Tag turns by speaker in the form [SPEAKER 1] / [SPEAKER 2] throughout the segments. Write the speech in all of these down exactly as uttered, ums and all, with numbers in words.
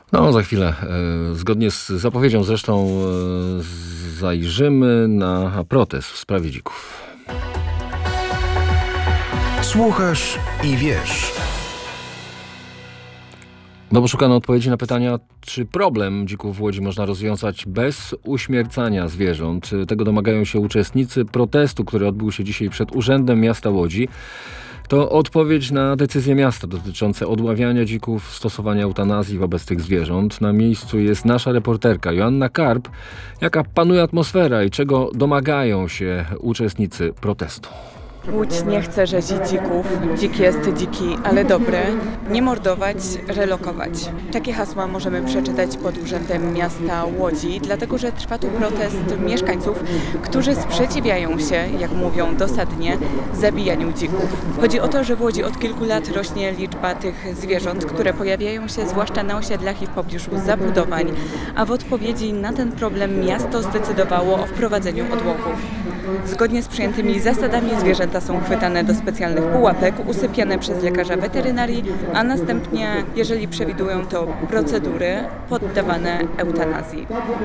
[SPEAKER 1] No, za chwilę, e, zgodnie z zapowiedzią zresztą, e, zajrzymy na protest w sprawie dzików.
[SPEAKER 2] Słuchasz i wiesz.
[SPEAKER 1] No bo szukano odpowiedzi na pytania, czy problem dzików w Łodzi można rozwiązać bez uśmiercania zwierząt. Tego domagają się uczestnicy protestu, który odbył się dzisiaj przed Urzędem Miasta Łodzi. To odpowiedź na decyzje miasta dotyczące odławiania dzików, stosowania eutanazji wobec tych zwierząt. Na miejscu jest nasza reporterka Joanna Karp. Jaka panuje atmosfera i czego domagają się uczestnicy protestu?
[SPEAKER 3] Łódź nie chce rzezić dzików. Dzik jest dziki, ale dobry. Nie mordować, relokować. Takie hasła możemy przeczytać pod Urzędem Miasta Łodzi, dlatego że trwa tu protest mieszkańców, którzy sprzeciwiają się, jak mówią dosadnie, zabijaniu dzików. Chodzi o to, że w Łodzi od kilku lat rośnie liczba tych zwierząt, które pojawiają się zwłaszcza na osiedlach i w pobliżu zabudowań, a w odpowiedzi na ten problem miasto zdecydowało o wprowadzeniu odłowów. Zgodnie z przyjętymi zasadami zwierzęta są chwytane do specjalnych pułapek, usypiane przez lekarza weterynarii, a następnie, jeżeli przewidują to procedury, poddawane eutanazji.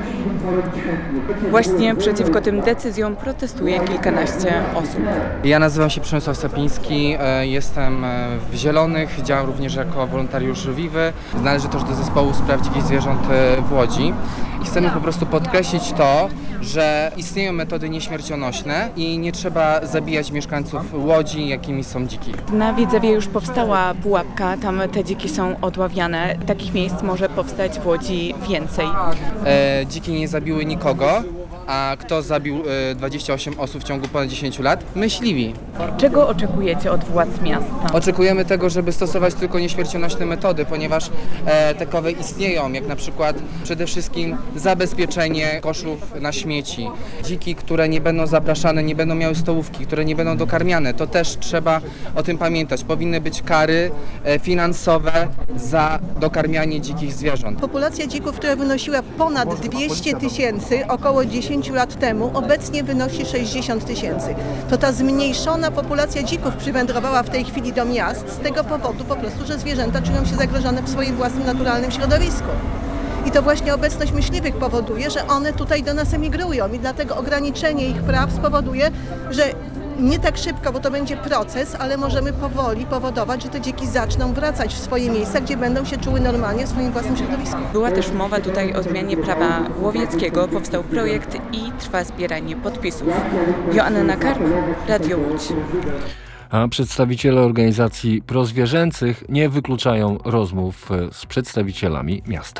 [SPEAKER 3] Właśnie przeciwko tym decyzjom protestuje kilkanaście osób.
[SPEAKER 4] Ja nazywam się Przemysław Sapiński, jestem w Zielonych, działam również jako wolontariusz Wiwy. Należę też do zespołu spraw dzikich zwierząt w Łodzi. I chcemy po prostu podkreślić to, że istnieją metody nieśmiercionośne i nie trzeba zabijać mieszkańców Łodzi, jakimi są dziki.
[SPEAKER 3] Na Widzewie już powstała pułapka, tam te dziki są odławiane. Takich miejsc może powstać w Łodzi więcej.
[SPEAKER 4] E, dziki nie zabiły nikogo, a kto zabił e, dwadzieścia osiem osób w ciągu ponad dziesięć lat? Myśliwi.
[SPEAKER 3] Czego oczekujecie od władz miasta?
[SPEAKER 4] Oczekujemy tego, żeby stosować tylko nieśmiercionośne metody, ponieważ e, takowe istnieją, jak na przykład przede wszystkim zabezpieczenie koszów na śmieci. Dziki, które nie będą zapraszane, nie będą miały stołówki, które nie będą dokarmiane, to też trzeba o tym pamiętać. Powinny być kary e, finansowe za dokarmianie dzikich zwierząt.
[SPEAKER 5] Populacja dzików, która wynosiła ponad dwieście tysięcy około dziesięć lat temu, obecnie wynosi sześćdziesiąt tysięcy. To ta zmniejszona populacja dzików przywędrowała w tej chwili do miast z tego powodu po prostu, że zwierzęta czują się zagrożone w swoim własnym naturalnym środowisku. I to właśnie obecność myśliwych powoduje, że one tutaj do nas emigrują i dlatego ograniczenie ich praw spowoduje, że nie tak szybko, bo to będzie proces, ale możemy powoli powodować, że te dziki zaczną wracać w swoje miejsca, gdzie będą się czuły normalnie w swoim własnym środowisku.
[SPEAKER 3] Była też mowa tutaj o zmianie prawa łowieckiego, powstał projekt i trwa zbieranie podpisów. Joanna Karp, Radio Łódź.
[SPEAKER 1] A przedstawiciele organizacji prozwierzęcych nie wykluczają rozmów z przedstawicielami miasta.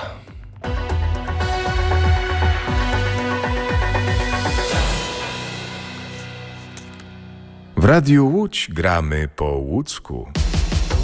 [SPEAKER 2] W Radiu Łódź gramy po łódzku.